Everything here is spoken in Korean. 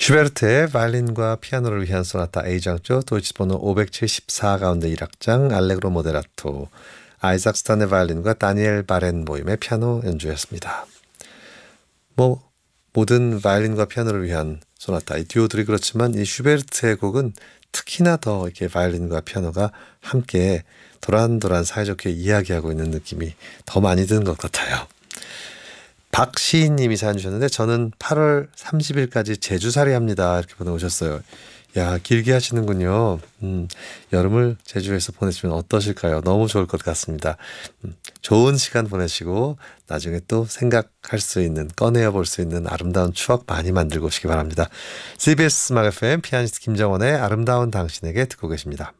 슈베르트의 바이올린과 피아노를 위한 소나타 A장조 도이치번호 574 가운데 1악장 알레그로 모데라토 아이작 스탄의 바이올린과 다니엘 바렌보임의 피아노 연주였습니다. 모든 바이올린과 피아노를 위한 소나타 이 듀오들이 그렇지만 이 슈베르트의 곡은 특히나 더 이렇게 바이올린과 피아노가 함께 도란도란 사이좋게 이야기하고 있는 느낌이 더 많이 드는 것 같아요. 박시인님이 사연 주셨는데 저는 8월 30일까지 제주살이 합니다. 이렇게 보내오셨어요. 야, 길게 하시는군요. 여름을 제주에서 보내시면 어떠실까요? 너무 좋을 것 같습니다. 좋은 시간 보내시고 나중에 또 생각할 수 있는, 꺼내어 볼 수 있는 아름다운 추억 많이 만들고 오시기 바랍니다. CBS 음악 FM 피아니스트 김정원의 아름다운 당신에게 듣고 계십니다.